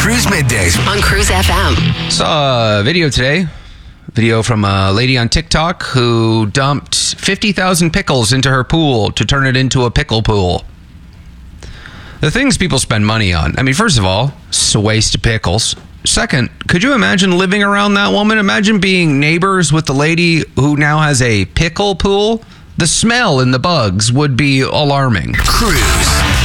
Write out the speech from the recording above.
Cruise Middays on Cruise FM. Saw a video today. Video from a lady on TikTok who dumped 50,000 pickles into her pool to turn it into a pickle pool. The things people spend money on. I mean, first of all, it's a waste of pickles. Second, could you imagine living around that woman? Imagine being neighbors with the lady who now has a pickle pool. The smell and the bugs would be alarming. Cruise.